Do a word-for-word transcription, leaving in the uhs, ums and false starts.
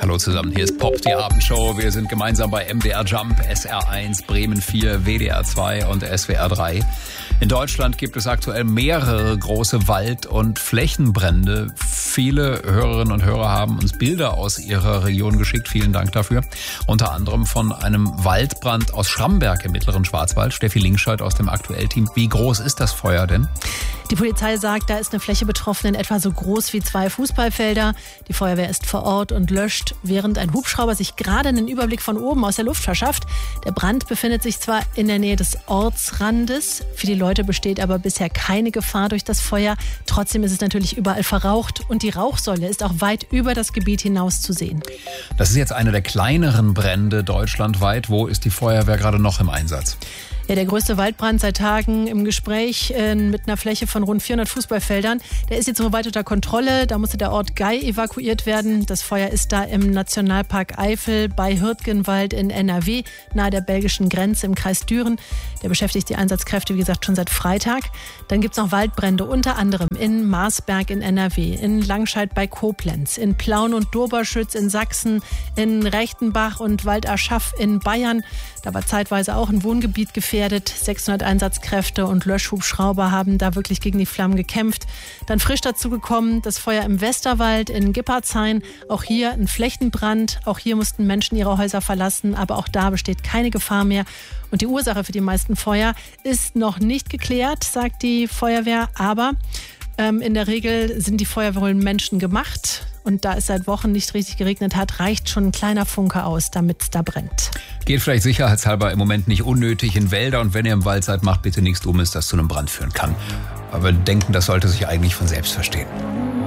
Hallo zusammen, hier ist Pop, die Abendshow. Wir sind gemeinsam bei M D R Jump, S R eins, Bremen vier, W D R zwei und S W R drei. In Deutschland gibt es aktuell mehrere große Wald- und Flächenbrände. Viele Hörerinnen und Hörer haben uns Bilder aus ihrer Region geschickt. Vielen Dank dafür. Unter anderem von einem Waldbrand aus Schramberg im mittleren Schwarzwald. Steffi Linkscheid aus dem Aktuell-Team. Wie groß ist das Feuer denn? Die Polizei sagt, da ist eine Fläche betroffen, in etwa so groß wie zwei Fußballfelder. Die Feuerwehr ist vor Ort und löscht, während ein Hubschrauber sich gerade einen Überblick von oben aus der Luft verschafft. Der Brand befindet sich zwar in der Nähe des Ortsrandes, für die Leute besteht aber bisher keine Gefahr durch das Feuer. Trotzdem ist es natürlich überall verraucht und die Rauchsäule ist auch weit über das Gebiet hinaus zu sehen. Das ist jetzt einer der kleineren Brände deutschlandweit. Wo ist die Feuerwehr gerade noch im Einsatz? Ja, der größte Waldbrand seit Tagen im Gespräch äh, mit einer Fläche von rund vierhundert Fußballfeldern. Der ist jetzt soweit unter Kontrolle. Da musste der Ort Gei evakuiert werden. Das Feuer ist da im Nationalpark Eifel bei Hürtgenwald in N R W, nahe der belgischen Grenze im Kreis Düren. Der beschäftigt die Einsatzkräfte, wie gesagt, schon seit Freitag. Dann gibt's noch Waldbrände, unter anderem in Marsberg in N R W, in Langscheid bei Koblenz, in Plauen und Doberschütz in Sachsen, in Rechtenbach und Walderschaff in Bayern. Da war zeitweise auch ein Wohngebiet gefährdet. sechshundert Einsatzkräfte und Löschhubschrauber haben da wirklich gegen die Flammen gekämpft. Dann frisch dazu gekommen das Feuer im Westerwald in Gippertshain. Auch hier ein Flächenbrand. Auch hier mussten Menschen ihre Häuser verlassen, aber auch da besteht keine Gefahr mehr. Und die Ursache für die meisten Feuer ist noch nicht geklärt, sagt die Feuerwehr. Aber ähm, in der Regel sind die Feuer wohl menschengemacht. Und da es seit Wochen nicht richtig geregnet hat, reicht schon ein kleiner Funke aus, damit es da brennt. Geht vielleicht sicherheitshalber im Moment nicht unnötig in Wälder. Und wenn ihr im Wald seid, macht bitte nichts Dummes, das zu einem Brand führen kann. Aber wir denken, das sollte sich eigentlich von selbst verstehen.